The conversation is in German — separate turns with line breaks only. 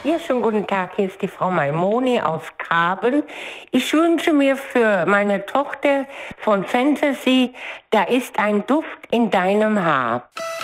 Ja, schönen guten Tag, hier ist die Frau Maimoni aus Karben. Ich wünsche mir für meine Tochter von Fantasy, da ist ein Duft in deinem Haar.